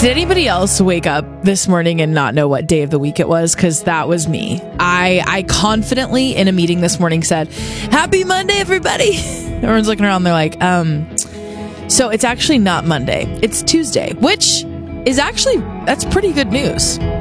Did anybody else wake up this morning and not know what day of the week it was? Because that was me. I confidently in a meeting this morning said, "Happy Monday, everybody." Everyone's looking around. They're like, so it's actually not Monday. It's Tuesday, which is actually, that's pretty good news.